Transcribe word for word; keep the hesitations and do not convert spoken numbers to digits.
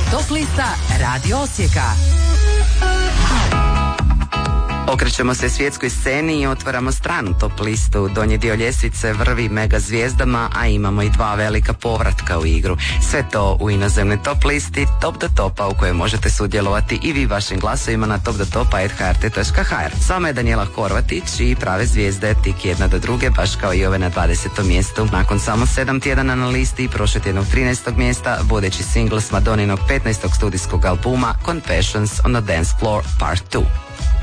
Top lista Radio Osijeka. Okrećemo se svjetskoj sceni i otvaramo stranu top listu. Donji dio ljestvice vrvi mega zvijezdama, a imamo i dva velika povratka u igru. Sve to u inozemnoj top listi Top do Topa, u kojoj možete sudjelovati i vi vašim glasovima na top do topa at h r t dot h r. S vama je Danijela Horvatić i prave zvijezde tik jedna do druge, baš kao i ove na dvadesetom mjestu. Nakon samo sedam tjedana na listi i prošle tjednog trinaestog mjesta, vodeći singl s Madoninog petnaestog studijskog albuma Confessions on the Dance Floor Part dva.